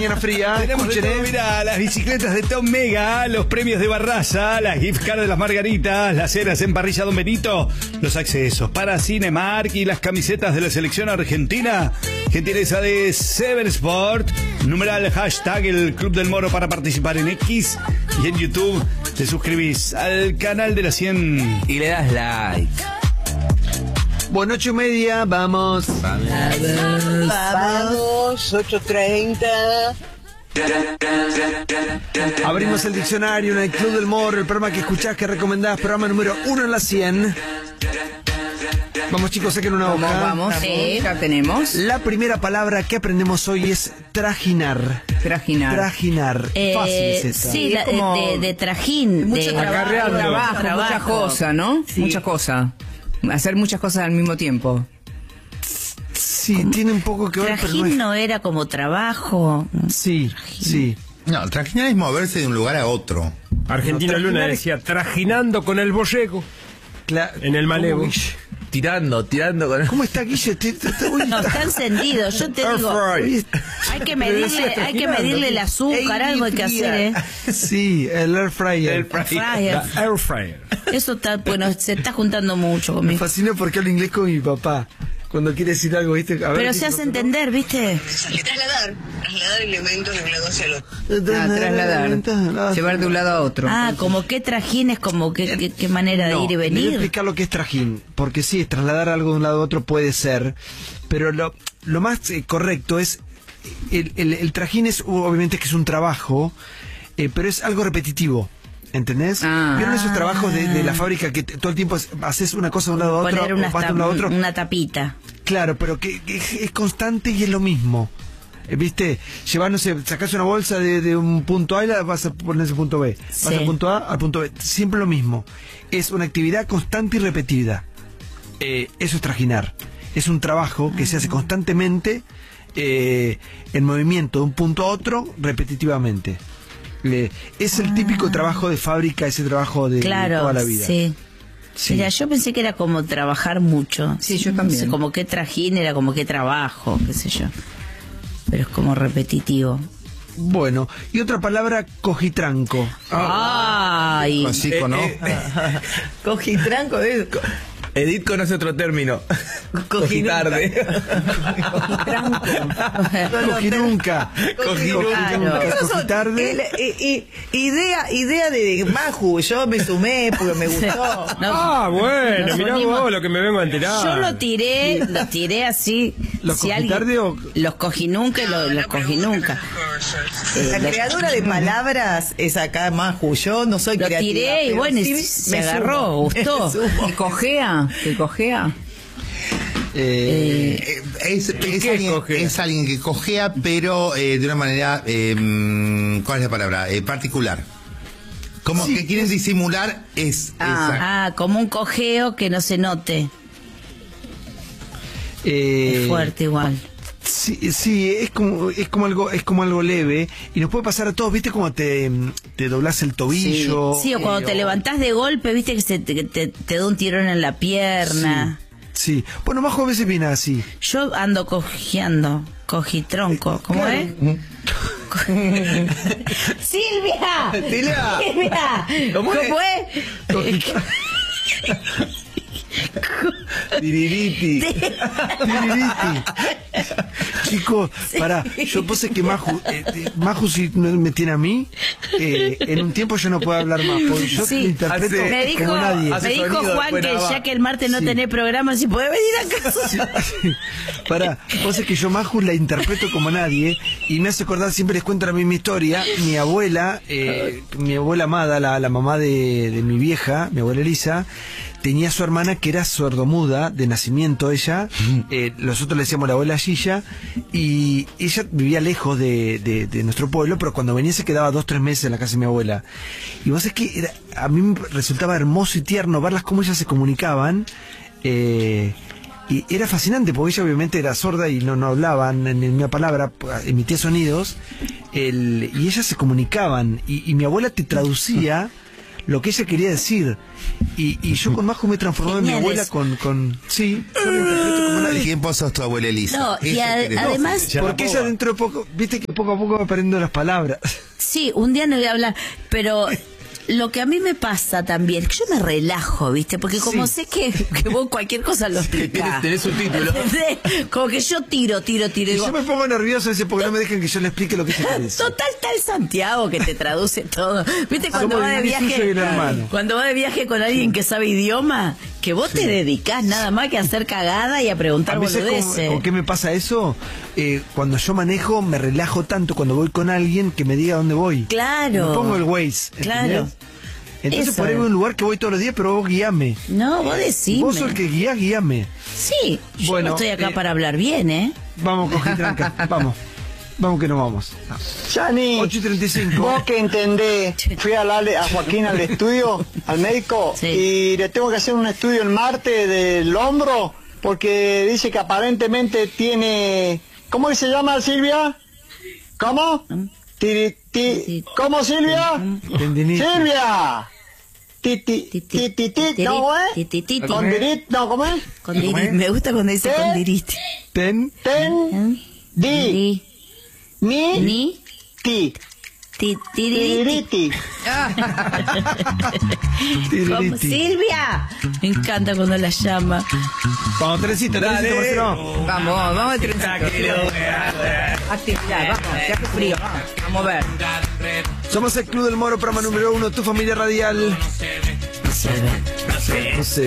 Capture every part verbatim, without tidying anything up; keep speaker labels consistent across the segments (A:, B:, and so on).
A: Mañana fría,
B: tenemos de
A: escuchen,
B: todo,
A: eh.
B: mirá, las bicicletas de Tom Mega, los premios de Barraza, las gift cards de las Margaritas, las cenas en Parrilla Don Benito, los accesos para Cinemark y las camisetas de la selección argentina. Gentileza de Seven Sport. Numeral hashtag el Club del Moro para participar en X. Y en YouTube te suscribís al canal de la cien
C: y le das like.
A: Bueno, ocho y media, vamos.
D: Vamos, vamos, ocho treinta.
A: Abrimos el diccionario en el Club del Moro, el programa que escuchás, que recomendás, programa número uno en la cien. Vamos, chicos, saquen una hoja.
E: Vamos, sí, ya tenemos.
A: La primera palabra que aprendemos hoy es trajinar.
E: Trajinar.
A: Trajinar.
E: Eh,
A: Fácil es esta.
E: Sí, la,
F: como
E: de, de trajín.
F: mucho
E: de
F: trabajo,
E: trabajo,
F: trabajo.
E: muchas cosas, ¿no?
F: Sí.
E: Muchas cosas. Hacer muchas cosas al mismo tiempo.
A: Sí, tiene un poco que ver, pero
F: Trajín
A: no
F: no era como trabajo.
A: es... Sí, sí.
G: No, trajinar es moverse de un lugar a otro.
H: Argentino
A: No,
H: Luna
A: trajinar
H: decía, trajinando con el borrego
A: Cla-
H: en el malevo.
A: ¿Cómo, Guille?
C: Tirando, tirando con...
A: ¿Cómo está, Guille? Te- te- te- uy,
F: No,
A: está-
F: está encendido. Yo te
H: Air
F: digo,
H: fry.
F: hay que medirle, hay que medirle el azúcar, algo hay que hacer, ¿eh?
A: Sí, el air fryer.
C: El fry.
F: Fryer.
H: La air fryer.
F: Eso está, bueno, se está juntando mucho
A: Me
F: conmigo.
A: fascina porque hablo inglés con mi papá. Cuando quiere decir algo, ¿viste? A ver,
F: Pero
A: ¿qué
F: se hace
A: cosa?
F: entender, ¿viste?
D: Trasladar, trasladar elementos de un lado hacia el otro.
E: Ah, trasladar. Llevar de un lado a otro.
F: Ah, como qué trajín es como qué, qué, qué manera de
A: No,
F: ir y
A: le voy a
F: venir.
A: explicar lo que es trajín, porque sí, trasladar algo de un lado a otro puede ser, pero lo, lo más eh, correcto es, el, el, el trajín es, obviamente que es un trabajo, eh, pero es algo repetitivo. ¿Entendés?
E: Ah.
A: ¿Vieron esos trabajos de, de la fábrica que te- todo el tiempo haces una cosa de un lado a otro,
F: Poner
A: o
F: una,
A: vas de un lado a otro?
F: una tapita.
A: Claro, pero que, que es constante y es lo mismo. Eh, ¿Viste? Llevar, no sé, sacás una bolsa de, de un punto A y la vas a poner ese punto B. Vas
F: Sí.
A: al punto A, al punto B. Siempre lo mismo. Es una actividad constante y repetida. Eh, eso es trajinar. Es un trabajo que se hace constantemente eh, en movimiento de un punto a otro repetitivamente. Eh, es el típico trabajo de fábrica, ese trabajo de, de
F: Claro,
A: toda la vida.
F: sí.
A: Sí.
F: Mira, yo pensé que era como trabajar mucho.
E: Sí, yo también.
F: No sé, como qué trajín era, como qué trabajo, qué sé yo. Pero es como repetitivo.
A: Bueno, y otra palabra, cojitranco.
F: Ay,
G: Hocico, ¿no?
C: Cojitranco de... Edith conoce otro término. Cogitarde.
A: Cojirunca.
F: Claro.
A: Cojitarde.
D: El- i- i- idea, idea de Maju, yo me sumé porque me gustó.
F: No,
H: Ah, bueno,
F: nos
H: mirá
F: unimos.
H: vos lo que me vengo a enterar.
F: Yo lo tiré, lo tiré así.
A: ¿Los
F: si
A: cojitarde o-
F: Los cogí nunca y lo- los cogí nunca.
D: La creadora de palabras es acá Maju, yo no soy
F: Lo
D: creativa.
F: tiré y
D: pero
F: bueno, y
D: sí
F: se
D: me
F: agarró,
D: sumo,
F: gustó.
D: me sumo.
E: Que cojea, que cojea.
A: Eh,
G: Eh, es, es,
H: qué
G: alguien,
H: cojea?
G: es alguien que cojea, pero eh, de una manera, eh, ¿cuál es la palabra? Eh, particular. Como
A: Sí,
G: que quieren disimular es esa.
F: Ah, como un cojeo que no se note.
A: eh,
F: Es fuerte igual.
A: Sí, sí, es como, es como algo, es como algo leve. Y nos puede pasar a todos, ¿viste? Como te, te doblás el tobillo.
F: Sí, o cuando
A: eh,
F: te levantás de golpe, viste que se te, te, te da un tirón en la pierna.
A: Sí. Bueno, Majo a veces viene así.
F: Yo ando cojeando, cogitronco, ¿cómo
A: Claro.
F: es? ¡Silvia!
C: Silvia.
F: ¡Silvia!
C: ¿Cómo
F: ¿Cómo
C: es?
F: es?
A: Tiririti. Tiririti. Chicos, pará, yo puse que Maju, eh, eh, Maju si no me tiene a mí, eh, en un tiempo yo no puedo hablar más, porque yo
F: Sí.
A: lo interpreto
C: Hace-
F: Me dijo,
A: como nadie.
F: me
C: Hace
F: dijo
C: sonido,
F: Juan
C: después
F: que
C: nada
F: ya
C: más.
F: que el martes no
A: Sí.
F: tenés programa, si podés venir acá.
A: Sí. Pará, vos es que yo Maju la interpreto como nadie y me hace acordar, siempre les cuento la misma historia. Mi abuela, eh, mi abuela amada, la, la mamá de, de mi vieja, mi abuela Elisa, tenía su hermana que era sordomuda de nacimiento ella, eh, nosotros le decíamos la abuela Gilla, y ella vivía lejos de, de, de nuestro pueblo, pero cuando venía se quedaba dos, tres meses en la casa de mi abuela. Y vos es que era, a mí me resultaba hermoso y tierno verlas cómo ellas se comunicaban, eh, y era fascinante, porque ella obviamente era sorda y no, no hablaban ni una palabra, emitía sonidos, el, y ellas se comunicaban, y, y mi abuela te traducía lo que ella quería decir. Y, y yo con Majo me he transformado en mi
F: Genial
A: abuela
F: eso.
A: con, con... Sí, yo me interpreto como
G: ¿De
A: nadie.
G: quién vos sos tu abuela Elisa?
F: No, y
G: Eso
F: a-
G: querés.
F: además,
B: Ya
A: Porque
B: la
A: ella
B: boba.
A: dentro de poco, viste que poco a poco va aprendiendo las palabras.
F: sí, un día no voy a hablar, pero lo que a mí me pasa también, que yo me relajo, ¿viste? Porque como
A: Sí.
F: sé que, que vos cualquier cosa lo explicás.
C: tenés un título.
F: ¿Entendés? Como que yo tiro, tiro, tiro. y
A: Y
F: digo,
A: yo me pongo nervioso a veces porque no me dejan que yo le explique lo que ella quiere decir.
F: total, tal Santiago que te traduce todo. ¿Viste cuando
A: Somos
F: va de
A: el suyo y
F: viaje?
A: el hermano.
F: Cuando va de viaje con alguien que sabe idioma, que vos te dedicás nada más que a hacer cagada y a preguntar
A: A veces,
F: boludeces.
A: ¿con qué me pasa eso? Eh, cuando yo manejo, me relajo tanto cuando voy con alguien que me diga dónde voy.
F: Claro.
A: Me pongo el Waze.
F: Claro.
A: ¿entendés? Entonces
F: Eso
A: por ahí
F: es.
A: voy a un lugar que voy todos los días, pero vos guíame.
F: No, vos decime.
A: Vos sos el que guías, guíame.
F: Sí, yo
A: Bueno,
F: no estoy acá
A: eh,
F: para hablar bien, ¿eh?
A: Vamos, coge tranca. Vamos. Vamos que nos vamos.
I: Yani,
A: ocho y treinta y cinco.
I: vos que entendés, fui a darle a Joaquín al estudio, al médico,
F: Sí.
I: y le tengo que hacer un estudio el martes del hombro, porque dice que aparentemente tiene... ¿Cómo que se llama, Silvia? ¿Cómo? Tiri- ti- ¿Cómo, Silvia?
A: Tendinitis.
I: ¡Silvia! Ti, ti, ti, ti, ti, ¿cómo es?
F: Ti, ti, ti, ti.
I: Condirit, no, ¿cómo es?
F: Condirit. Me gusta cuando dice
I: ¿Eh?
F: condirit.
A: Ten.
I: Ten, di,
F: Ni,
I: ni,
F: ni,
I: ti,
F: ti, tiririti.
I: tiririti.
F: ¿Cómo?
A: Tiririti.
F: Silvia. Me encanta cuando la llama.
A: Vamos, trencito, trencito, Marcelo.
E: Vamos, vamos al trencito. Actividad, vamos, ya hace frío, vamos, vamos a ver.
A: Somos el Club del Moro, programa número uno, tu familia radial. No sé.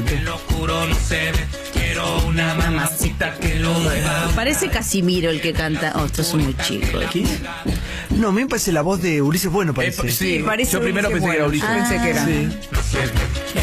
F: Parece Casimiro el que canta. Oh, estos son muy chicos.
A: No, a mí me parece la voz de Ulises Bueno,
C: Eh,
A: parece.
C: sí,
E: Parece
C: yo primero
E: Ulises
C: pensé que era
E: Bueno.
C: Ulises.
E: Yo pensé que era.
A: Sí.